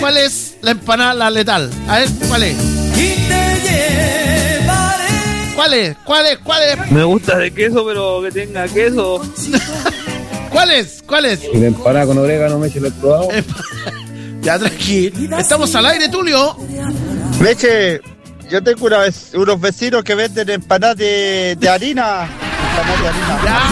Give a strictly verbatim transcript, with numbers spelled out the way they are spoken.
¿cuál es la empanada la letal? A ver, ¿cuál es? ¿Cuál es? ¿Cuál es? ¿Cuál es? Me gusta de queso, pero que tenga queso. ¿Cuál es? ¿Cuál es? Y la empanada con orégano, Meche, ¿lo he probado? Ya, tranquilo. Estamos al aire, Tulio. Meche, yo tengo una vez, unos vecinos que venden empanadas de, de harina. Empanadas de harina. Ya.